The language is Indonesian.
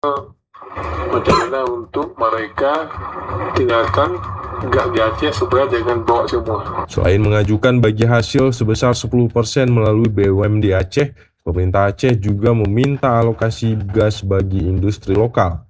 bagaimana untuk mereka tinggalkan nggak di Aceh supaya jangan bawa semua. Selain mengajukan bagi hasil sebesar 10% melalui BUMD Aceh, pemerintah Aceh juga meminta alokasi gas bagi industri lokal.